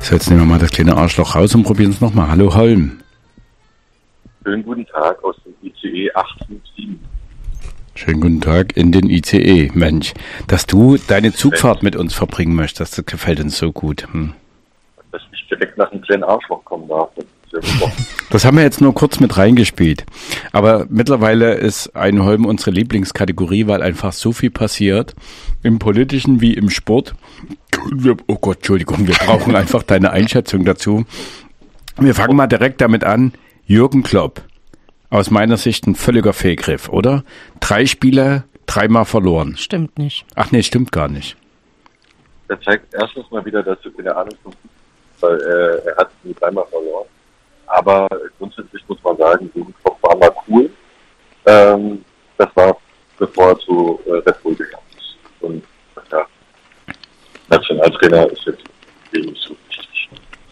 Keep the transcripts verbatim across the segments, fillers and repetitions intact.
So, jetzt nehmen wir mal das kleine Arschloch raus und probieren es nochmal. Hallo Holm. Schönen guten Tag aus dem I C E acht fünf sieben. Schönen guten Tag in den I C E. Mensch, dass du deine Zugfahrt mit uns verbringen möchtest, das gefällt uns so gut. Hm. Dass ich direkt nach einem kleinen Arschloch kommen darf. Das ist ja super. Das haben wir jetzt nur kurz mit reingespielt. Aber mittlerweile ist ein Holm unsere Lieblingskategorie, weil einfach so viel passiert, im Politischen wie im Sport. Und wir, oh Gott, Entschuldigung, wir brauchen einfach deine Einschätzung dazu. Wir fangen mal direkt damit an. Jürgen Klopp. Aus meiner Sicht ein völliger Fehlgriff, oder? Drei Spiele, dreimal verloren. Stimmt nicht. Ach nee, stimmt gar nicht. Das zeigt erstens mal wieder, dass du keine Ahnung von Fußball, weil äh, er hat nie dreimal verloren. Aber grundsätzlich muss man sagen, Jürgen Klopp war mal cool. Ähm, das war bevor er zu äh, Red Bull gegangen ist. Und ja, Nationaltrainer ist jetzt wenig so wichtig.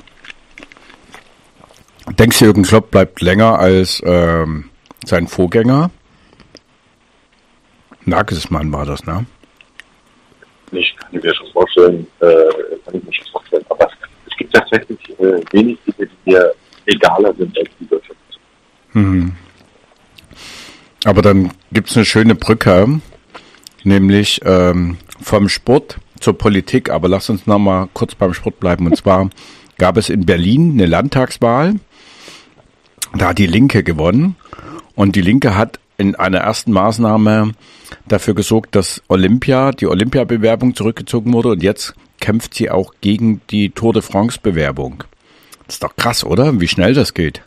Denkst du, Jürgen Klopp bleibt länger als ähm, sein Vorgänger? Nagelsmann war das, ne? Ich kann mir schon vorstellen, äh, kann ich mir schon vorstellen, aber es gibt tatsächlich äh, wenig Dinge, die mir egaler sind als die Wirtschaft. Mhm. Aber dann gibt es eine schöne Brücke, nämlich ähm, vom Sport zur Politik. Aber lass uns noch mal kurz beim Sport bleiben. Und zwar gab es in Berlin eine Landtagswahl. Da hat die Linke gewonnen. Und die Linke hat in einer ersten Maßnahme dafür gesorgt, dass Olympia, die Olympiabewerbung zurückgezogen wurde. Und jetzt kämpft sie auch gegen die Tour de France-Bewerbung. Das ist doch krass, oder? Wie schnell das geht.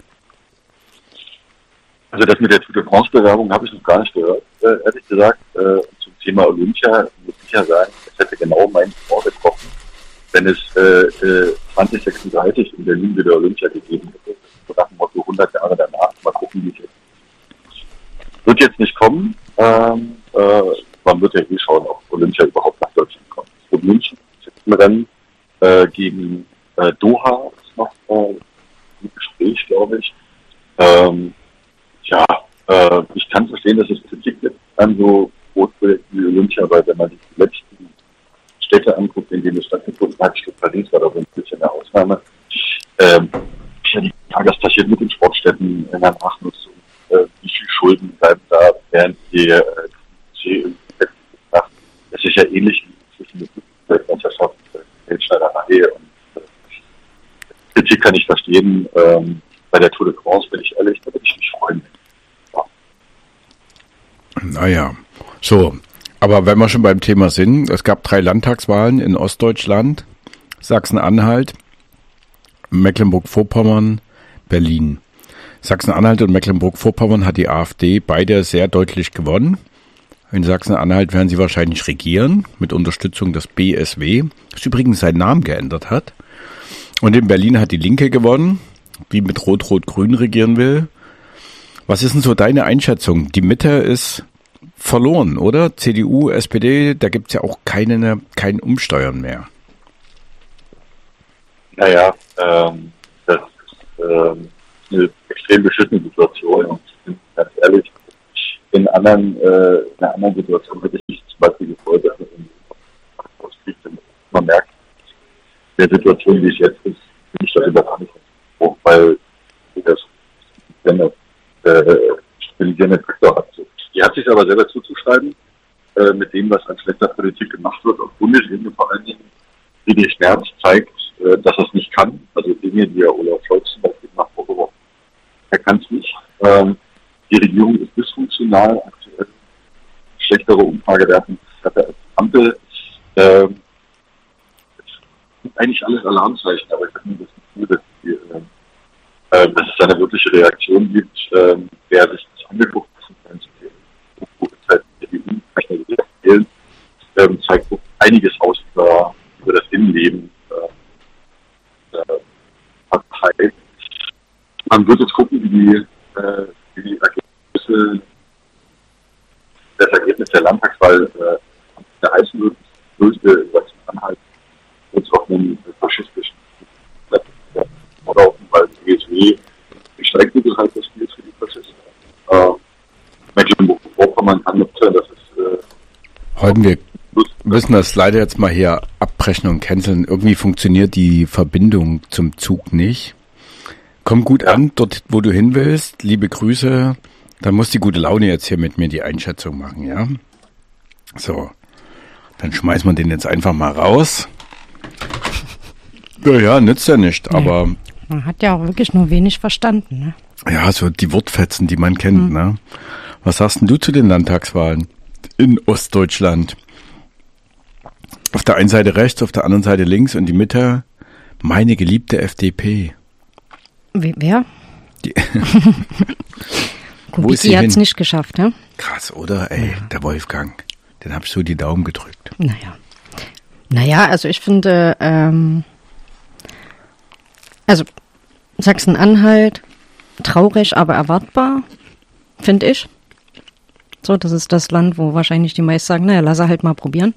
Also das mit der Tour de France-Bewerbung habe ich noch gar nicht gehört, äh, ehrlich gesagt. Äh, zum Thema Olympia muss ich ja sagen, es hätte genau meinen Sport getroffen, wenn es äh, äh, zwanzig sechsunddreißig in Berlin wieder Olympia gegeben hätte. So nach dem Motto hundert Jahre danach, mal gucken, wie es jetzt wird jetzt nicht kommen. Ähm, äh, man wird ja eh schauen, ob Olympia überhaupt nach Deutschland kommt. Und München ist jetzt im Rennen äh, gegen äh, Doha, ist noch äh, ein Gespräch, glaube ich. Ähm, Ja, äh, ich kann verstehen, dass es Kritik gibt an so Großprojekten wie Olympia, weil wenn man sich die letzten Städte anguckt, in denen es stattgefunden hat, Stück Paris war da so ein bisschen eine Ausnahme. Ähm, ja, die Frage, was passiert mit den Sportstätten in der Nachnutzung? Äh, wie viel Schulden bleiben da, während die äh, es ist ja ähnlich wie zwischen der Weltmeisterschaft, Geldschneiderei und äh, Kritik kann ich verstehen. Ähm, bei der Tour de France bin ich ehrlich, da würde ich mich freuen. Naja, so, aber wenn wir schon beim Thema sind, es gab drei Landtagswahlen in Ostdeutschland, Sachsen-Anhalt, Mecklenburg-Vorpommern, Berlin. Sachsen-Anhalt und Mecklenburg-Vorpommern hat die AfD beide sehr deutlich gewonnen. In Sachsen-Anhalt werden sie wahrscheinlich regieren, mit Unterstützung des B S W, das übrigens seinen Namen geändert hat. Und in Berlin hat die Linke gewonnen, die mit Rot-Rot-Grün regieren will. Was ist denn so deine Einschätzung? Die Mitte ist verloren, oder? C D U, S P D, da gibt es ja auch keine, kein Umsteuern mehr. Naja, ähm, das ist ähm, eine extrem beschissene Situation. Und ich bin ganz ehrlich, in, anderen, äh, in einer anderen Situation hätte ich mich zum Beispiel gefreut, dass man in man merkt, in der Situation, wie es jetzt ist, bin ich darüber gar nicht froh, weil das eine äh, stabilisierende Faktor hat. Die hat sich aber selber zuzuschreiben, äh, mit dem, was an schlechter Politik gemacht wird, auf Bundesebene vor allen Dingen, wie die Schmerz zeigt, äh, dass er es nicht kann. Also Dinge, die ja Olaf Scholz zum Beispiel macht, vorgeworfen. Er kann es nicht. Ähm, die Regierung ist dysfunktional, aktuell schlechtere Umfragewerte hat er als Ampel. Ähm, eigentlich alles Alarmzeichen, aber ich habe mir das Gefühl, dass, die, äh, dass es eine wirkliche Reaktion gibt, äh, wer sich das angeguckt hat, ähm, zeigt einiges aus über, über das Innenleben äh, der Partei. Man wird jetzt gucken, wie die, äh, wie die Ergebnisse, das Ergebnis der Landtagswahl äh, heißen wird. Größte in Sachsen-Anhalt wird es auch einen faschistischen oder weil die B S W die Streikmittel halt das Spiel für die Faschisten. Äh, Mecklenburg-Vorpommern kann nutzen, das ist äh, Holm, wir müssen das leider jetzt mal hier ab abbrechen und canceln. Irgendwie funktioniert die Verbindung zum Zug nicht. Komm gut Ja. an, dort, wo du hin willst. Liebe Grüße. Dann muss die gute Laune jetzt hier mit mir die Einschätzung machen, ja? So. Dann schmeißen wir den jetzt einfach mal raus. Naja, nützt ja nicht, aber Man hat ja auch wirklich nur wenig verstanden, ne? ja, so die Wortfetzen, die man kennt, mhm. ne? Was sagst denn du zu den Landtagswahlen in Ostdeutschland? Auf der einen Seite rechts, auf der anderen Seite links und die Mitte, meine geliebte F D P. Wie, wer? Die Kubicki ist sie hat's hin? nicht geschafft, ne? Krass, oder? Ey, der Wolfgang, den hab ich so die Daumen gedrückt. Naja. Naja, also ich finde, ähm, also Sachsen-Anhalt, traurig, aber erwartbar, finde ich. So, das ist das Land, wo wahrscheinlich die meisten sagen, naja, lass er halt mal probieren.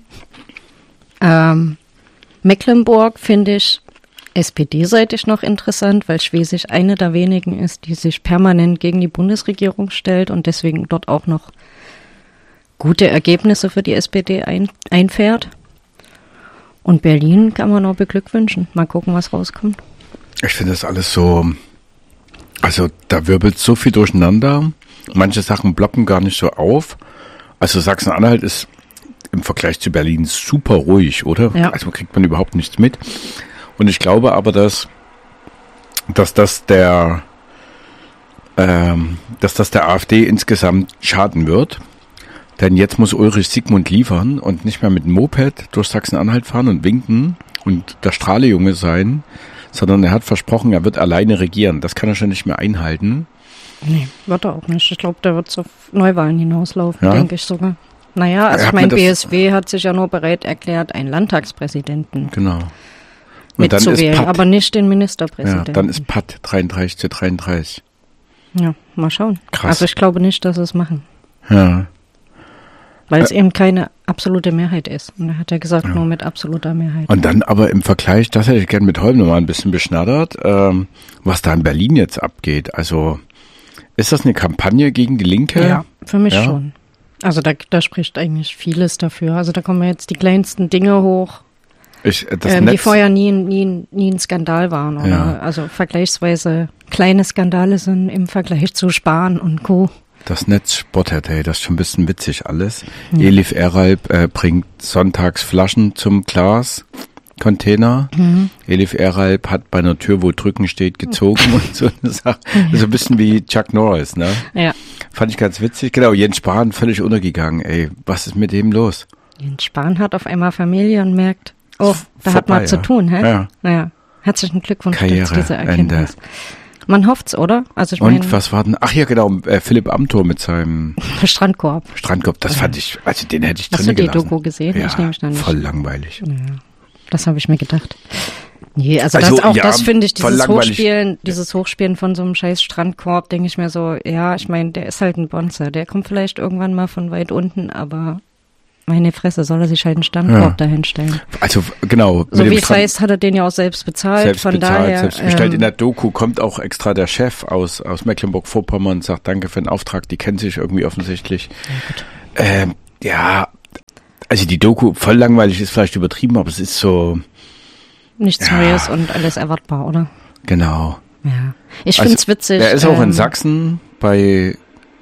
Ähm, Mecklenburg finde ich S P D-seitig noch interessant, weil Schwesig eine der wenigen ist, die sich permanent gegen die Bundesregierung stellt und deswegen dort auch noch gute Ergebnisse für die S P D ein, einfährt. Und Berlin kann man nur beglückwünschen. Mal gucken, was rauskommt. Ich finde das alles so, also da wirbelt so viel durcheinander. Manche Sachen ploppen gar nicht so auf. Also Sachsen-Anhalt ist im Vergleich zu Berlin super ruhig, oder? Ja. Also kriegt man überhaupt nichts mit. Und ich glaube aber, dass, dass das der, ähm, dass das der AfD insgesamt schaden wird. Denn jetzt muss Ulrich Sigmund liefern und nicht mehr mit dem Moped durch Sachsen-Anhalt fahren und winken und der Strahlejunge sein, sondern er hat versprochen, er wird alleine regieren. Das kann er schon nicht mehr einhalten. Nee, wird er auch nicht. Ich glaube, der wird auf Neuwahlen hinauslaufen, Ja. denke ich sogar. Naja, also Er ich hat meine, mir B das- S W hat sich ja nur bereit erklärt, einen Landtagspräsidenten Genau. Und dann ist mitzuwählen, Patt. aber nicht den Ja, Ministerpräsidenten. dann ist Patt dreiunddreißig zu dreiunddreißig. Ja, mal schauen. Krass. Also ich glaube nicht, dass sie es machen, Ja. weil es eben keine absolute Mehrheit ist. Und er hat ja gesagt, nur mit absoluter Mehrheit. Und dann aber im Vergleich, das hätte ich gerne mit Holm nochmal ein bisschen beschnattert, ähm, was da in Berlin jetzt abgeht. Also ist das eine Kampagne gegen die Linke? Ja, für mich Ja. schon. Also da, da spricht eigentlich vieles dafür. Also da kommen jetzt die kleinsten Dinge hoch, Ich, äh, das ähm, die Netz, vorher nie, nie, nie ein Skandal waren. Oder? Ja. Also vergleichsweise kleine Skandale sind im Vergleich zu Spahn und Co. das Netz spottet, hey, das ist schon ein bisschen witzig alles. Elif Eralb äh, bringt sonntags Flaschen zum Glascontainer. Mhm. Elif Eralb hat bei einer Tür, wo drücken steht, gezogen und so eine Sache. Also ein bisschen wie Chuck Norris, ne? Ja. Fand ich ganz witzig. Genau, Jens Spahn völlig untergegangen. Ey, was ist mit dem los? Jens Spahn hat auf einmal Familie und merkt, oh, da hat Vorbei, man zu ja. tun, hä? Ja. Naja, herzlichen Glückwunsch zu Karriere, dieser Erkenntnis. Man hofft's, oder? Also ich Und meine, was war denn? Ach ja, genau, äh, Philipp Amthor mit seinem Strandkorb. Strandkorb. Das fand ich, also den hätte ich Hast drin du die gelassen. Doku gesehen? Ja, Ich nehme mich da nicht. voll langweilig. Ja, das habe ich mir gedacht. Nee, also, Also, das auch, ja, das finde ich, voll dieses langweilig. Hochspielen, dieses Hochspielen von so einem scheiß Strandkorb, denke ich mir so, ja, ich meine, der ist halt ein Bonzer, der kommt vielleicht irgendwann mal von weit unten, aber meine Fresse, soll er sich halt einen Strandkorb Ja. dahin stellen. Also genau. So wie es heißt, hat er den ja auch selbst bezahlt, selbst von bezahlt, daher. selbst bestellt. ähm, In der Doku kommt auch extra der Chef aus, aus Mecklenburg-Vorpommern und sagt, danke für den Auftrag, die kennen sich irgendwie offensichtlich. Ähm, ja, also die Doku, voll langweilig ist vielleicht übertrieben, aber es ist so, nichts ja. Neues und alles erwartbar, oder? genau. Ja. Ich Also, finde es witzig. Er ist auch in ähm, Sachsen bei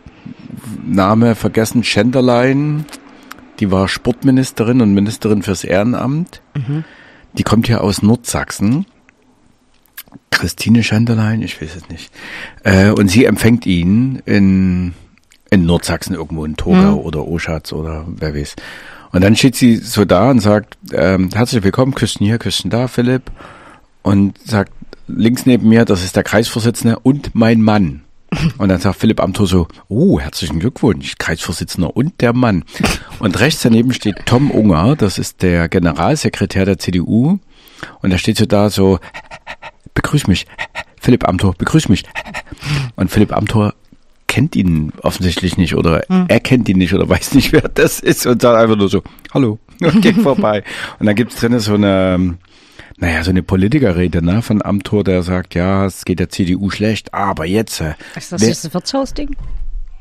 Name vergessen, Schenderlein. Die war Sportministerin und Ministerin fürs Ehrenamt. Mhm. Die kommt ja aus Nordsachsen. Christine Schenderlein, ich weiß es nicht. Äh, und sie empfängt ihn in, in Nordsachsen irgendwo in Torgau Mhm. oder Oschatz oder wer weiß. Und dann steht sie so da und sagt, ähm, herzlich willkommen, Küsten hier, Küsten da, Philipp. Und sagt, links neben mir, das ist der Kreisvorsitzende und mein Mann. Und dann sagt Philipp Amthor so, oh, herzlichen Glückwunsch, Kreisvorsitzender und der Mann. Und rechts daneben steht Tom Unger, das ist der Generalsekretär der C D U. Und da steht so da so, begrüß mich, Philipp Amthor, begrüß mich. Und Philipp Amthor kennt ihn offensichtlich nicht oder Mhm. er kennt ihn nicht oder weiß nicht, wer das ist und sagt einfach nur so, hallo, und geht vorbei. Und dann gibt's drin so eine, naja, so eine Politikerrede, ne, von Amthor, der sagt, ja, es geht der C D U schlecht, aber jetzt, äh, Ist das wer- dieses Wirtshausding?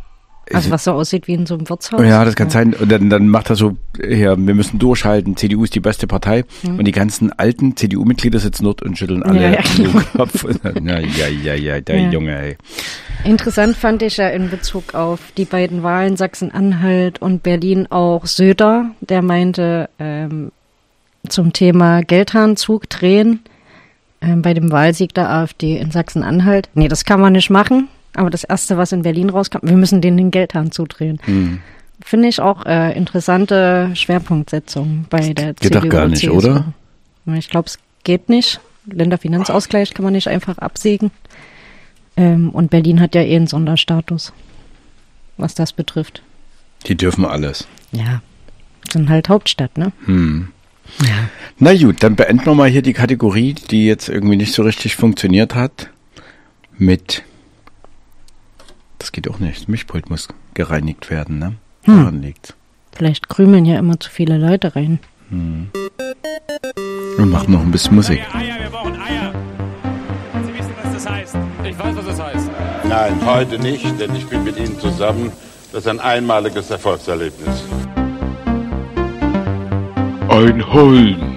Also was so aussieht wie in so einem Wirtshaus. Ja, das kann ja. sein. Und dann, dann macht er so, ja, wir müssen durchhalten, C D U ist die beste Partei. Hm. Und die ganzen alten C D U-Mitglieder sitzen dort und schütteln alle ja, ja, den Kopf. Ja, ja, ja, ja, der ja. Junge, ey. Interessant fand ich ja in Bezug auf die beiden Wahlen Sachsen-Anhalt und Berlin auch Söder, der meinte ähm, zum Thema Geldhahnzug drehen ähm, bei dem Wahlsieg der AfD in Sachsen-Anhalt. Nee, das kann man nicht machen. Aber das Erste, was in Berlin rauskam, wir müssen denen den Geldhahn zudrehen. Hm. Finde ich auch äh, interessante Schwerpunktsetzung bei der geht C D U. Geht doch gar nicht, C S U. oder? Ich glaube, es geht nicht. Länderfinanzausgleich kann man nicht einfach absägen. Ähm, und Berlin hat ja eh einen Sonderstatus, was das betrifft. Die dürfen alles. Ja, sind halt Hauptstadt, ne? Hm. Ja. Na gut, dann beenden wir mal hier die Kategorie, die jetzt irgendwie nicht so richtig funktioniert hat. Mit, das geht auch nicht, das Mischpult muss gereinigt werden, ne? Hm. Daran liegt's. Vielleicht krümeln ja immer zu viele Leute rein. Hm. Und machen noch ein bisschen Musik. Eier, Eier, wir brauchen Eier. Sie wissen, was das heißt. Ich weiß, was das heißt. Nein, heute nicht, denn ich bin mit Ihnen zusammen. Das ist ein einmaliges Erfolgserlebnis. Ein Holm.